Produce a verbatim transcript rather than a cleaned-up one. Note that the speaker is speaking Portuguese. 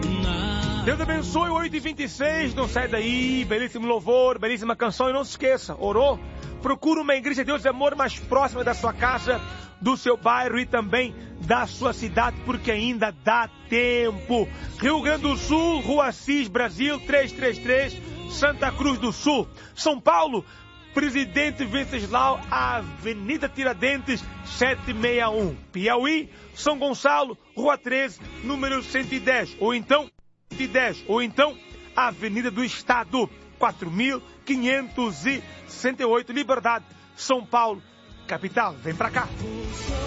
Deus abençoe, oito e vinte e seis, não sai daí, belíssimo louvor, belíssima canção, e não se esqueça, orou? Procura uma igreja de Deus de amor mais próxima da sua casa, do seu bairro e também da sua cidade, porque ainda dá tempo. Rio Grande do Sul, Rua Assis, Brasil, trezentos e trinta e três, Santa Cruz do Sul. São Paulo, Presidente Venceslau, Avenida Tiradentes, setecentos e sessenta e um. Piauí, São Gonçalo, Rua treze, número cento e dez. Ou então, cento e dez. Ou então, Avenida do Estado, quatro mil quinhentos e sessenta e oito, Liberdade, São Paulo, capital. Vem pra cá.